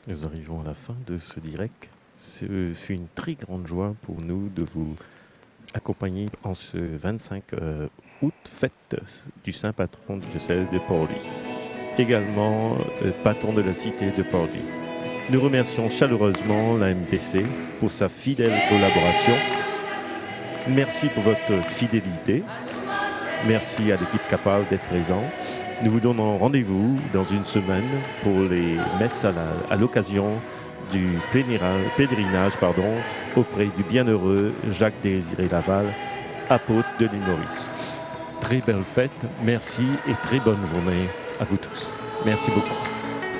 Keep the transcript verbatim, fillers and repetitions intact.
Nous arrivons à la fin de ce direct. Ce fut une très grande joie pour nous de vous accompagner en ce vingt-cinq euh, août, fête du saint patron du diocèse de Port-Louis. Également euh, patron de la cité de Port-Louis. Nous remercions chaleureusement la M P C pour sa fidèle collaboration. Merci pour votre fidélité. Merci à l'équipe capable d'être présente. Nous vous donnons rendez-vous dans une semaine pour les messes à, la, à l'occasion du pèlerinage, pèlerinage pardon, auprès du bienheureux Jacques-Désiré Laval, apôtre de l'île Maurice. Très belle fête, merci et très bonne journée à vous tous. Merci beaucoup.